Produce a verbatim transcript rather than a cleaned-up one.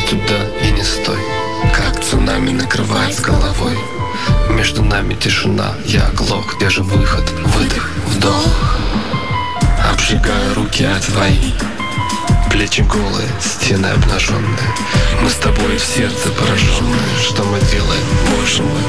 туда и не стой. Как цунами накрывает с головой. Между нами тишина, я оглох. Где же выход? Выдох, вдох. Обжигаю руки от твои. Плечи голые, стены обнаженные. Мы с тобой в сердце пораженные. Что мы делаем, боже мой?